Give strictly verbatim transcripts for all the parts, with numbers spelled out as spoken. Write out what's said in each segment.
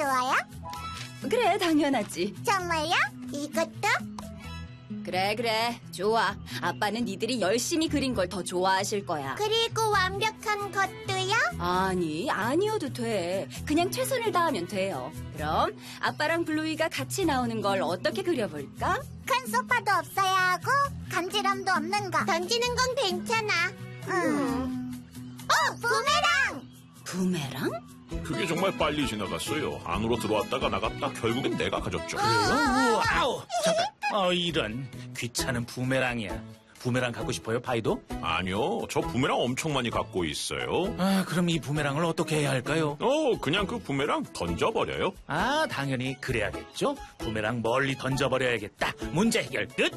좋아요? 그래, 당연하지. 정말요? 이것도? 그래, 그래. 좋아. 아빠는 니들이 열심히 그린 걸 더 좋아하실 거야. 그리고 완벽한 것도요? 아니, 아니어도 돼. 그냥 최선을 다하면 돼요. 그럼 아빠랑 블루이가 같이 나오는 걸 어떻게 그려볼까? 큰 소파도 없어야 하고 간지럼도 없는 거. 던지는 건 괜찮아. 음. 어, 부메랑! 부메랑? 그게 정말 빨리 지나갔어요. 안으로 들어왔다가 나갔다 결국엔 내가 가졌죠. 우와, 아우, 잠깐. 어, 이런 귀찮은 부메랑이야. 부메랑 갖고 싶어요, 파이도? 아니요, 저 부메랑 엄청 많이 갖고 있어요. 아, 그럼 이 부메랑을 어떻게 해야 할까요? 어, 그냥 그 부메랑 던져버려요. 아, 당연히 그래야겠죠. 부메랑 멀리 던져버려야겠다. 문제 해결 끝.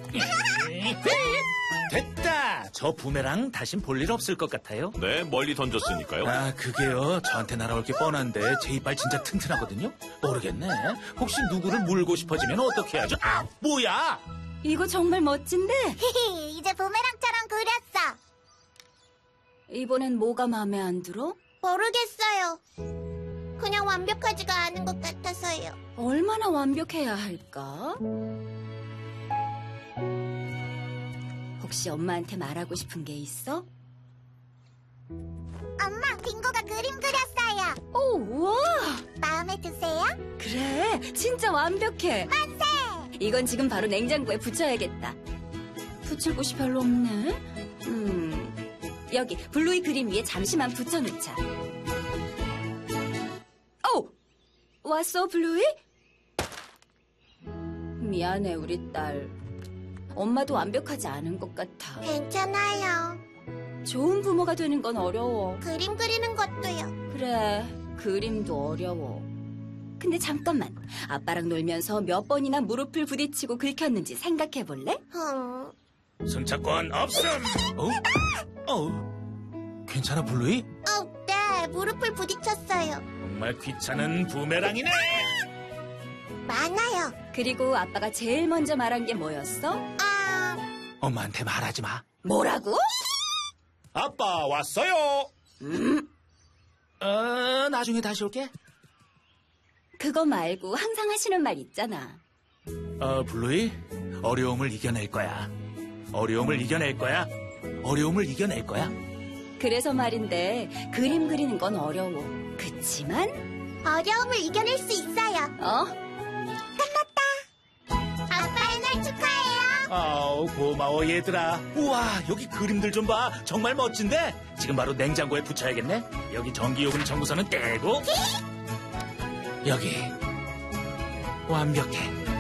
됐다. 저 부메랑 다신 볼 일 없을 것 같아요. 네, 멀리 던졌으니까요. 아, 그게요. 저한테 날아올 게 뻔한데 제 이빨 진짜 튼튼하거든요. 모르겠네. 혹시 누구를 물고 싶어지면 어떻게 하죠? 아, 뭐야? 이거 정말 멋진데? 히히, 이제 부메랑처럼 그렸어. 이번엔 뭐가 마음에 안 들어? 모르겠어요. 그냥 완벽하지가 않은 것 같아서요. 얼마나 완벽해야 할까? 혹시 엄마한테 말하고 싶은 게 있어? 엄마, 빙고가 그림 그렸어요. 오, 우와! 마음에 드세요? 그래, 진짜 완벽해. 만세! 이건 지금 바로 냉장고에 붙여야겠다. 붙일 곳이 별로 없네. 음, 여기 블루이 그림 위에 잠시만 붙여놓자. 오! 왔어, 블루이? 미안해, 우리 딸. 엄마도 완벽하지 않은 것 같아. 괜찮아요. 좋은 부모가 되는 건 어려워. 그림 그리는 것도요. 그래, 그림도 어려워. 근데 잠깐만, 아빠랑 놀면서 몇 번이나 무릎을 부딪히고 긁혔는지 생각해볼래? 음. 승차권 없음. 어? 어? 괜찮아, 블루이? 어, 네, 무릎을 부딪혔어요. 정말 귀찮은 부메랑이네. 많아요. 그리고 아빠가 제일 먼저 말한 게 뭐였어? 아, 엄마한테 말하지 마. 뭐라고? 아빠 왔어요. 음? 어, 나중에 다시 올게. 그거 말고 항상 하시는 말 있잖아. 어, 블루이, 어려움을 이겨낼 거야. 어려움을 이겨낼 거야. 어려움을 이겨낼 거야. 그래서 말인데 그림 그리는 건 어려워. 그치만 어려움을 이겨낼 수 있어요. 어? 아빠의 날 축하해요. 아우, 고마워, 얘들아. 우와, 여기 그림들 좀 봐. 정말 멋진데? 지금 바로 냉장고에 붙여야겠네. 여기 전기요금 청구서는 떼고. 여기. 완벽해.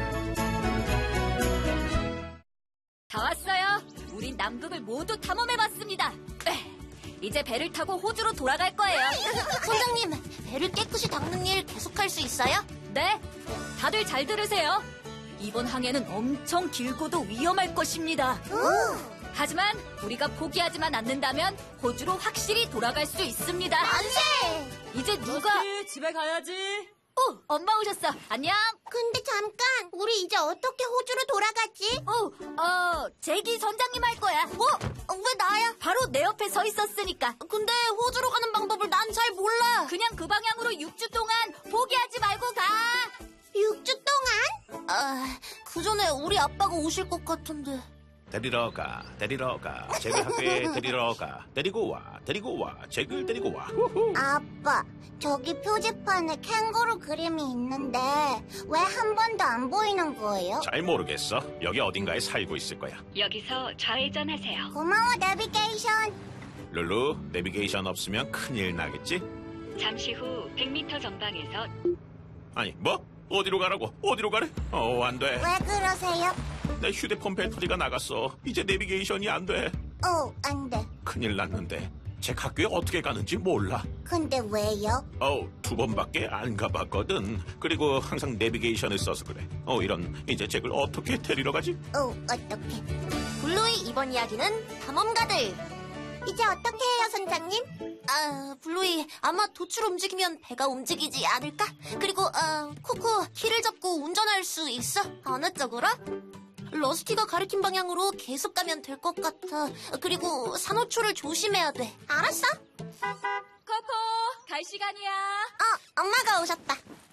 다 왔어요. 우린 남극을 모두 탐험해봤습니다. 이제 배를 타고 호주로 돌아갈 거예요. 선장님, 배를 깨끗이 닦는 일 계속할 수 있어요? 네, 다들 잘 들으세요. 이번 항해는 엄청 길고도 위험할 것입니다. 오, 하지만 우리가 포기하지만 않는다면 호주로 확실히 돌아갈 수 있습니다. 만세! 이제 누가... 집에 가야지. 어, 엄마 오셨어. 안녕. 근데 잠깐, 우리 이제 어떻게 호주로 돌아가지? 어, 어, 제기 선장님 할 거야. 어? 왜 나야? 바로 내 옆에 서 있었으니까. 근데 호주로 가는 방법을 난 잘 몰라. 그냥 그 방향으로 육 주 동안 포기하지 말고 가. 육 주 동안? 아, 그 전에 우리 아빠가 오실 것 같은데. 데리러 가, 데리러 가, 잭을 학교에 데리러 가, 데리고 와, 데리고 와, 잭을 데리고 와. 후후. 아빠, 저기 표지판에 캥거루 그림이 있는데 왜 한 번도 안 보이는 거예요? 잘 모르겠어. 여기 어딘가에 살고 있을 거야. 여기서 좌회전하세요. 고마워, 내비게이션. 룰루, 내비게이션 없으면 큰일 나겠지? 잠시 후 백 미터 전방에서 아니, 뭐? 어디로 가라고? 어디로 가래? 어, 안 돼. 왜 그러세요? 내 휴대폰 배터리가 나갔어. 이제 내비게이션이 안 돼. 어, 안 돼. 큰일 났는데. 제 학교에 어떻게 가는지 몰라. 근데 왜요? 어우, 두 번밖에 안 가봤거든. 그리고 항상 내비게이션을 써서 그래. 어, 이런, 이제 잭을 어떻게 데리러 가지? 어, 어떡해. 블루이 이번 이야기는 탐험가들. 이제 어떻게 해요, 선장님? 아, 블루이, 아마 돛을 움직이면 배가 움직이지 않을까? 그리고, 아, 코코, 키를 잡고 운전할 수 있어? 어느 쪽으로? 러스티가 가리킨 방향으로 계속 가면 될 것 같아. 그리고 산호초를 조심해야 돼. 알았어? 코코, 갈 시간이야. 어, 엄마가 오셨다.